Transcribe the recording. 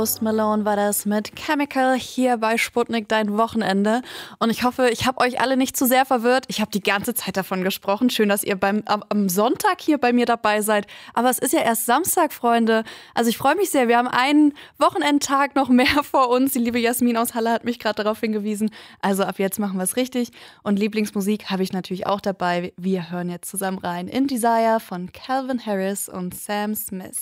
Post Malone war das mit Chemical hier bei Sputnik Dein Wochenende. Und ich hoffe, ich habe euch alle nicht zu sehr verwirrt. Ich habe die ganze Zeit davon gesprochen. Schön, dass ihr am Sonntag hier bei mir dabei seid. Aber es ist ja erst Samstag, Freunde. Also ich freue mich sehr. Wir haben einen Wochenendtag noch mehr vor uns. Die liebe Jasmin aus Halle hat mich gerade darauf hingewiesen. Also ab jetzt machen wir es richtig. Und Lieblingsmusik habe ich natürlich auch dabei. Wir hören jetzt zusammen rein in Desire von Calvin Harris und Sam Smith.